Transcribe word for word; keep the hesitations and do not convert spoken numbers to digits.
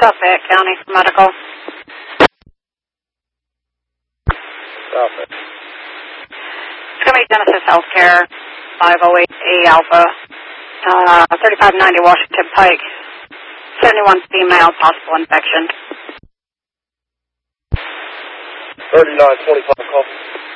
South Fayette County for medical. South Fayette. It's going to be Genesis Healthcare, five oh eight A Alpha, uh, thirty-five ninety Washington Pike, seventy-one female, possible infection. thirty-nine twenty-five call.